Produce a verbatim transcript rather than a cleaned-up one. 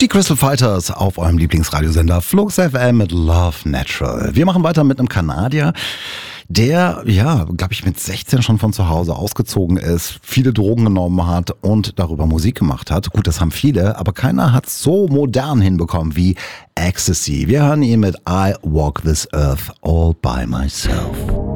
Die Crystal Fighters auf eurem Lieblingsradiosender Flux F M mit Love Natural. Wir machen weiter mit einem Kanadier, der, ja, glaube ich, mit sechzehn schon von zu Hause ausgezogen ist, viele Drogen genommen hat und darüber Musik gemacht hat. Gut, das haben viele, aber keiner hat es so modern hinbekommen wie Ecstasy. Wir hören ihn mit I Walk This Earth All By Myself.